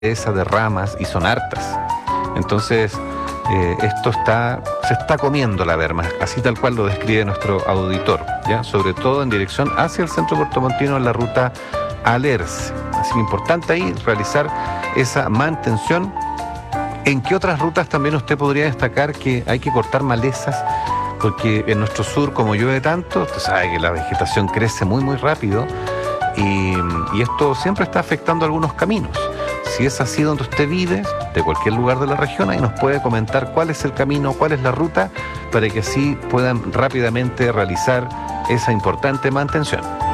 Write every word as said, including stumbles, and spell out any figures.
esa de ramas y son hartas. Entonces, eh, esto está, se está comiendo la berma, así tal cual lo describe nuestro auditor, ¿ya? Sobre todo en dirección hacia el centro puertomontino en la ruta Alerce. Así que importante ahí realizar esa mantención. ¿En qué otras rutas también usted podría destacar que hay que cortar malezas? Porque en nuestro sur, como llueve tanto, usted sabe que la vegetación crece muy muy rápido y, y esto siempre está afectando algunos caminos. Si es así donde usted vive, de cualquier lugar de la región, ahí nos puede comentar cuál es el camino, cuál es la ruta, para que así puedan rápidamente realizar esa importante mantención.